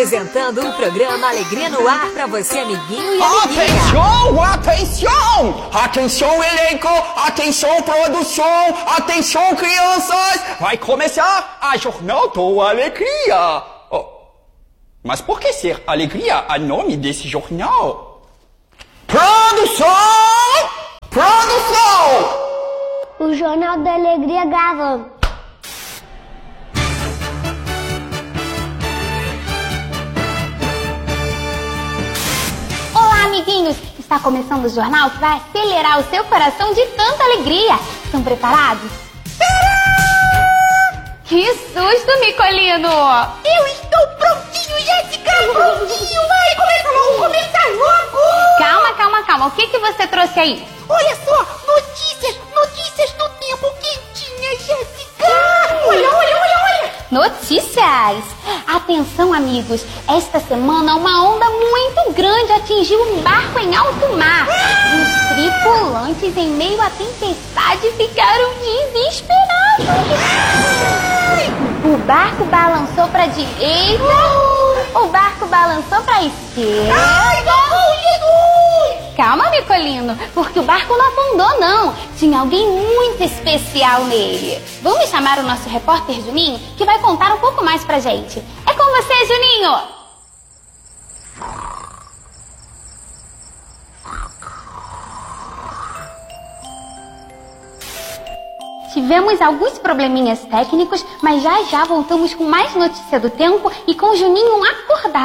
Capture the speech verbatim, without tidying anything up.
Apresentando o programa Alegria no Ar para você, amiguinho e amiguinha. Atenção, atenção! Atenção, elenco! Atenção, produção! Atenção, crianças! Vai começar a Jornal do Alegria! Oh, mas por que ser Alegria a nome desse jornal? Produção! Produção! O Jornal da Alegria gravando. Olá, amiguinhos! Está começando o jornal que vai acelerar o seu coração de tanta alegria. Estão preparados? Que susto, Micolino! Eu estou prontinho, Jéssica! Prontinho! Vai, começa logo! Começa logo! Calma, calma, calma. O que, que você trouxe aí? Olha só! Notícias! Notícias do tempo quentinha, Jéssica! Olha, olha, olha, olha! Notícias! Atenção, amigos! Esta semana uma onda muito grande atingiu um barco em alto mar. Os tripulantes, em meio à tempestade, ficaram desesperados. O barco balançou para a direita, o barco balançou para a esquerda. Ai, Jesus! Calma, Micolino, porque o barco não afundou, não. Tinha alguém muito especial nele. Vamos chamar o nosso repórter Juninho, que vai contar um pouco mais pra gente. É com você, Juninho! Tivemos alguns probleminhas técnicos, mas já já voltamos com mais notícia do tempo e com o Juninho acordado.